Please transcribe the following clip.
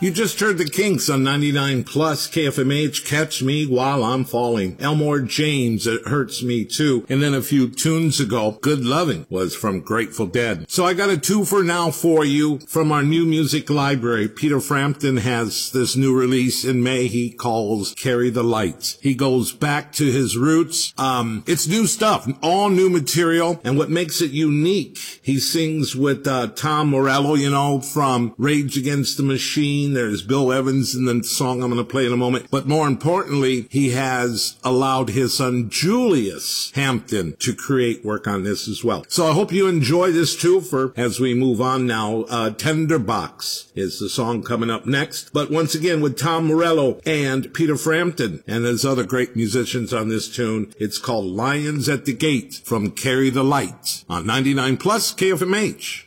You just heard the Kinks on 99 plus KFMH, Catch Me While I'm Falling. Elmore James, It Hurts Me Too. And then a few tunes ago, Good Loving was from Grateful Dead. So I got a two for now for you from our new music library. Peter Frampton has this new release in May he calls Carry the Lights. He goes back to his roots. It's new stuff, all new material. And what makes it unique, he sings with Tom Morello, you know, from Rage Against the Machine. There's Bill Evans in the song I'm going to play in a moment. But more importantly, he has allowed his son Julius Hampton to create work on this as well. So I hope you enjoy this too as we move on now. Tinderbox is the song coming up next. But once again with Tom Morello and Peter Frampton. And there's other great musicians on this tune. It's called Lions at the Gate from Carry the Light on 99 plus KFMH.